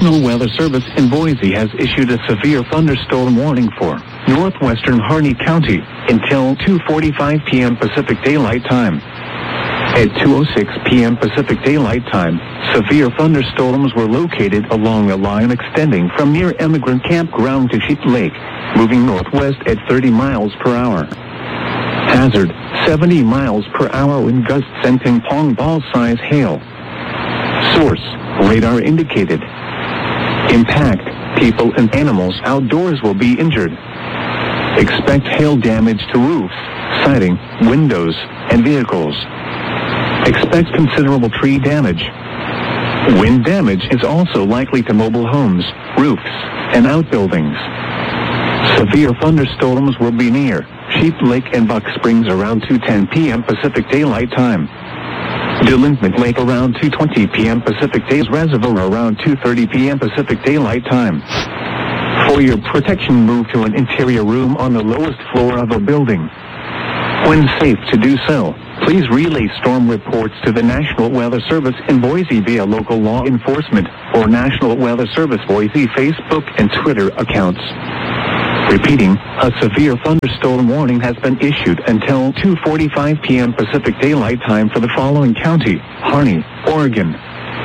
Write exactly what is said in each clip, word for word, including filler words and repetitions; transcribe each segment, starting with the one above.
National Weather Service in Boise has issued a severe thunderstorm warning for northwestern Harney County until two forty-five p m Pacific Daylight Time. At two oh six p m Pacific Daylight Time, severe thunderstorms were located along a line extending from near Emigrant Campground to Sheep Lake, moving northwest at thirty miles per hour. Hazard, seventy miles per hour wind gusts and ping-pong ball-size hail. Source, radar indicated. Impact, people and animals outdoors will be injured. Expect hail damage to roofs, siding, windows, and vehicles. Expect considerable tree damage. Wind damage is also likely to mobile homes, roofs, and outbuildings. Severe thunderstorms will be near Sheep Lake and Buck Springs around two ten p m Pacific Daylight Time. Delinquent Lake around two twenty p m Pacific Days Reservoir around two thirty p m Pacific Daylight Time. For your protection, move to an interior room on the lowest floor of a building. When safe to do so, please relay storm reports to the National Weather Service in Boise via local law enforcement or National Weather Service Boise Facebook and Twitter accounts. Repeating, a severe thunderstorm warning has been issued until two forty-five p m Pacific Daylight Time for the following county: Harney, Oregon.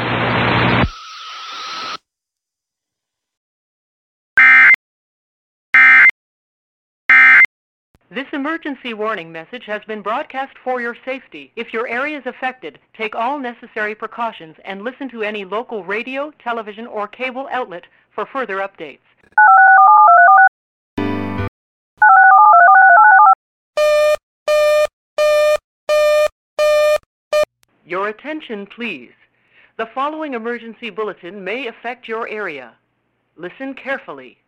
This emergency warning message has been broadcast for your safety. If your area is affected, take all necessary precautions and listen to any local radio, television, or cable outlet for further updates. Your attention, please. The following emergency bulletin may affect your area. Listen carefully.